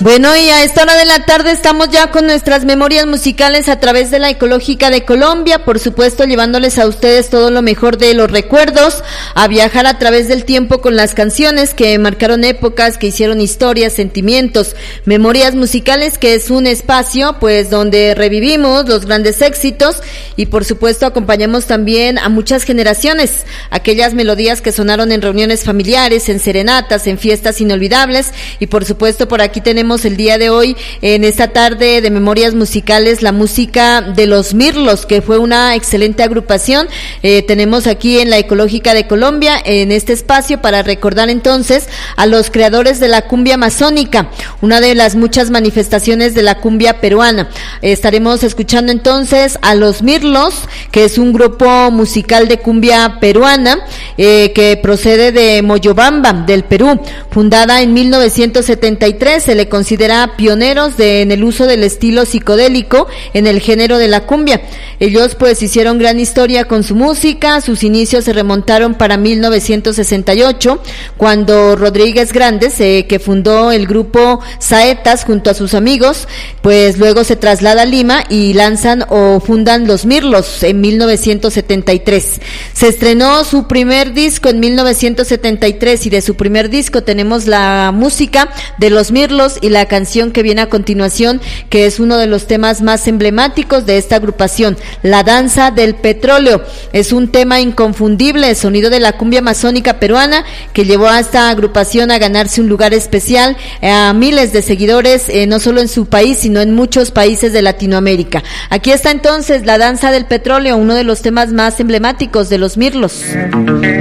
Bueno, y a esta hora de la tarde estamos ya con nuestras memorias musicales a través de la Ecológica de Colombia, por supuesto llevándoles a ustedes todo lo mejor de los recuerdos, a viajar a través del tiempo con las canciones que marcaron épocas, que hicieron historias, sentimientos, memorias musicales, que es un espacio pues donde revivimos los grandes éxitos y por supuesto acompañamos también a muchas generaciones, aquellas melodías que sonaron en reuniones familiares, en serenatas, en fiestas inolvidables y por supuesto por aquí tenemos el día de hoy, en esta tarde de memorias musicales, la música de Los Mirlos, que fue una excelente agrupación. Tenemos aquí en la Ecológica de Colombia, en este espacio, para recordar entonces a los creadores de la cumbia amazónica, una de las muchas manifestaciones de la cumbia peruana. Estaremos escuchando entonces a Los Mirlos, que es un grupo musical de cumbia peruana, que procede de Moyobamba, del Perú, fundada en 1973, se le considera pioneros en el uso del estilo psicodélico en el género de la cumbia. Ellos pues hicieron gran historia con su música, sus inicios se remontaron para 1968, cuando Rodríguez Grandes, que fundó el grupo Saetas junto a sus amigos, pues luego se traslada a Lima y lanzan o fundan Los Mirlos en 1973. Se estrenó su primer disco en 1973 y de su primer disco tenemos la música de Los Mirlos y la canción que viene a continuación, que es uno de los temas más emblemáticos de esta agrupación, La Danza del Petróleo. Es un tema inconfundible, el sonido de la cumbia amazónica peruana, que llevó a esta agrupación a ganarse un lugar especial, a miles de seguidores, no solo en su país, sino en muchos países de Latinoamérica. Aquí está entonces La Danza del Petróleo, uno de los temas más emblemáticos de Los Mirlos.